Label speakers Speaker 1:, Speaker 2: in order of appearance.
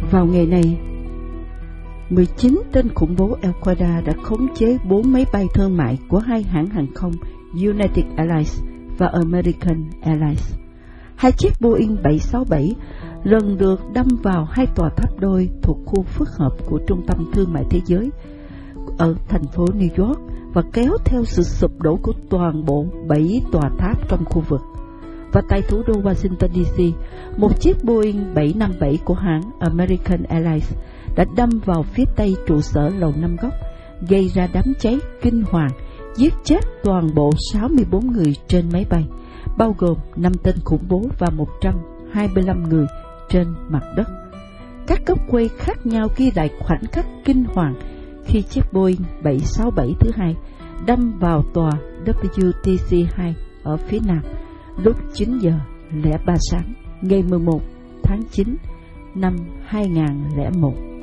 Speaker 1: Vào ngày này, 19 tên khủng bố Al-Qaeda đã khống chế 4 máy bay thương mại của hai hãng hàng không United Airlines và American Airlines. Hai chiếc Boeing 767 lần lượt đâm vào hai tòa tháp đôi thuộc khu phức hợp của Trung tâm Thương mại Thế giới ở thành phố New York và kéo theo sự sụp đổ của toàn bộ 7 tòa tháp trong khu vực. Và tại thủ đô Washington DC, một chiếc Boeing 757 của hãng American Airlines đã đâm vào phía tây trụ sở Lầu Năm Góc, gây ra đám cháy kinh hoàng, giết chết toàn bộ 64 người trên máy bay, bao gồm 5 tên khủng bố và 125 người trên mặt đất. Các góc quay khác nhau ghi lại khoảnh khắc kinh hoàng khi chiếc Boeing 767 thứ hai đâm vào tòa WTC2 ở phía nam lúc 9:03 sáng ngày 11 tháng 9 năm 2001.